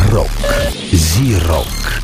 Рок. Зи-рок.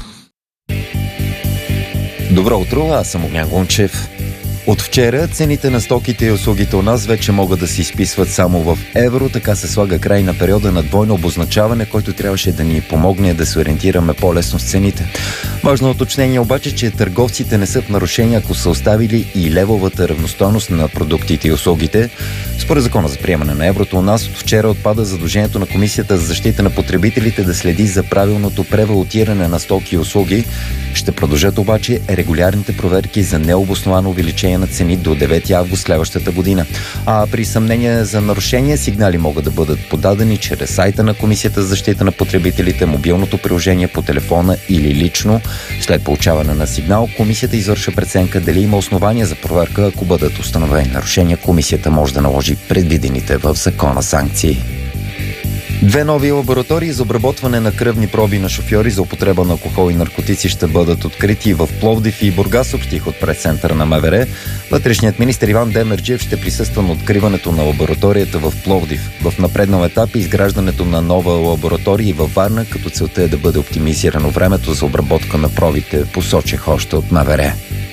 Добро утро, аз съм Огнян Гунчев. От вчера цените на стоките и услугите у нас вече могат да се изписват само в евро, така се слага край на периода на двойно обозначаване, който трябваше да ни помогне да се ориентираме по-лесно с цените. Важно уточнение обаче, че търговците не са в нарушение, ако са оставили и левовата равностойност на продуктите и услугите. Според закона за приемане на еврото у нас от вчера отпада задължението на Комисията за защита на потребителите да следи за правилното превалутиране на стоки и услуги. Ще продължат обаче регулярните проверки за необосновано увеличение на цени до 9 август следващата година. А при съмнение за нарушение, сигнали могат да бъдат подадени чрез сайта на Комисията за защита на потребителите, мобилното приложение по телефона или лично. След получаване на сигнал, Комисията извършва преценка дали има основания за проверка. Ако бъдат установени нарушения, Комисията може да наложи предвидените в закона санкции. 2 нови лаборатории за обработване на кръвни проби на шофьори за употреба на алкохол и наркотици ще бъдат открити в Пловдив и Бургас, съобщих от пресцентъра на МВР. Вътрешният министър Иван Демерджиев ще присъства на откриването на лабораторията в Пловдив. В напреднал етап изграждането на нова лаборатория във Варна, като целта е да бъде оптимизирано времето за обработка на пробите, посочих още от МВР.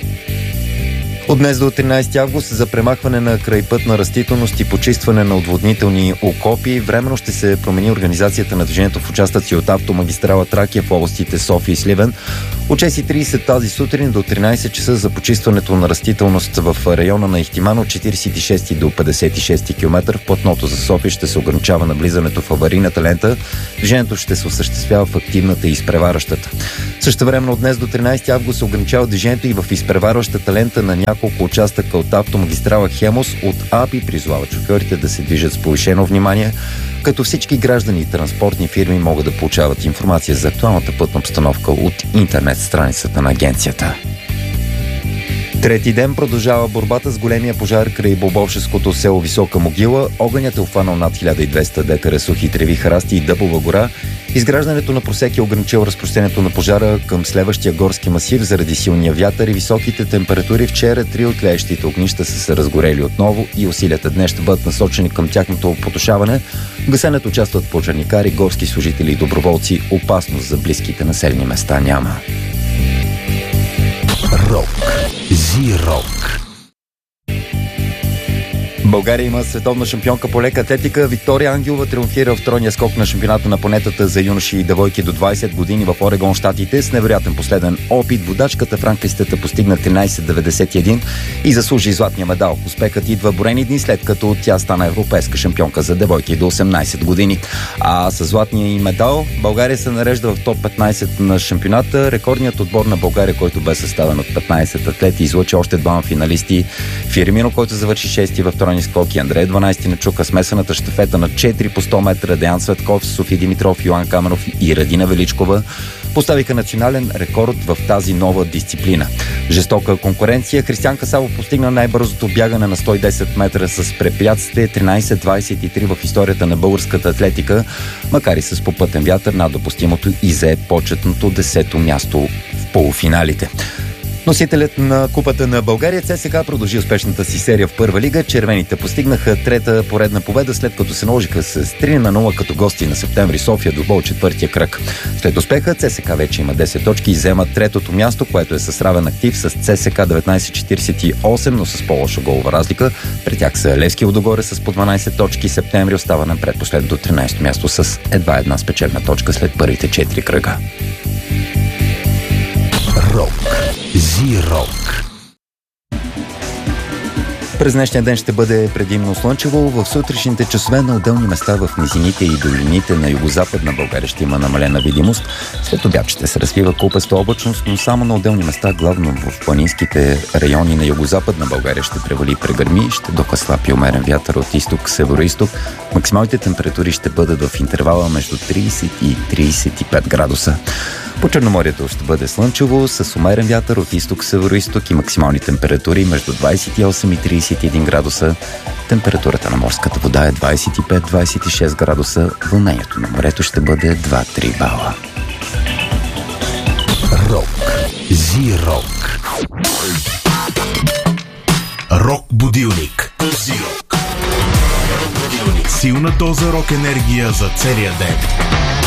От днес до 13 август за премахване на крайпътна растителност и почистване на отводнителни окопи временно ще се промени организацията на движението в участъци от автомагистрала Тракия в областите София и Сливен. От 6:30 тази сутрин до 13 часа за почистването на растителност в района на Ихтиман от 46 до 56 км в платното за София ще се ограничава навлизането в аварийната лента. Движението ще се осъществява в активната и изпреварващата. Същевременно от днес до 13 август се ограничава движението и в изпреварващата лента на няколко участъка от автомагистрала Хемус. От АПИ призовават шофьорите да се движат с повишено внимание, като всички граждани и транспортни фирми могат да получават информация за актуалната пътна обстановка от интернет страницата на агенцията. Трети ден продължава борбата с големия пожар край Бобовшеското село Висока могила. Огънят е обхванал над 1200 декара сухи треви, храсти и дъбова гора. Изграждането на просеки е ограничило разпространението на пожара към следващия горски масив заради силния вятър и високите температури. Вчера 3 от тлеещите огнища са се разгорели отново и усилията днес ще бъдат насочени към тяхното потушаване. В гасенето участват пожарникари, горски служители и доброволци. Опасност за близките населени места няма. Рок. Зи-рок. България има световна шампионка по лека атлетика. Виктория Ангелова триумфира в тройния скок на шампионата на планетата за юноши и девойки до 20 години в Орегон, щатите. С невероятен последен опит водачката в ранглистата постигна 13.91 и заслужи златния медал. Успехът идва броени дни след като тя стана европейска шампионка за девойки до 18 години. А с златния и медал България се нарежда в топ 15 на шампионата. Рекордният отбор на България, който бе съставен от 15 атлети, излъчи още двама финалисти. Фирмино, който завърши 6 във втория скоки, Андрей 12 на чука, смесената щафета на 4 по 100 метра, Деян Цветков, Софи Димитров, Йоан Каменов и Радина Величкова поставиха национален рекорд в тази нова дисциплина. Жестока конкуренция. Християн Касабов постигна най-бързото бягане на 110 метра с препятствие 13.23 в историята на българската атлетика, макар и с попътен вятър над допустимото и зае почетното 10-то място в полуфиналите. Носителят на Купата на България ЦСКА продължи успешната си серия в първа лига. Червените постигнаха трета поредна победа, след като се наложиха с 3-0 като гости на Септември София до бой четвъртия кръг. След успеха ЦСКА вече има 10 точки и взема третото място, което е с равен актив с ЦСКА 19-48, но с по-лоша голова разлика. При тях са Левски Водогоре с по 12 точки. Септември остава на предпоследното 13 място с едва една спечелена точка след първите 4 кръга. Рок. Зи-рок. През днешния ден ще бъде предимно слънчево. В сутрешните часове на отделни места в низините и долините на югозападна България ще има намалена видимост. След обяд ще се развива купеста облачност, но само на отделни места, главно в планинските райони на югозападна България ще превали и прегърми, ще духа слаб и умерен вятър от изток, северо-изток. Максималните температури ще бъдат в интервала между 30 и 35 градуса. По Черноморието ще бъде слънчево, с умерен вятър от изток, северо-изток и максимални температури между 28 и 31 градуса. Температурата на морската вода е 25-26 градуса. Вълнението на морето ще бъде 2-3 бала. Рок. Зи-рок. Рок-будилник. Зи-рок. Силна доза рок-енергия за целия ден.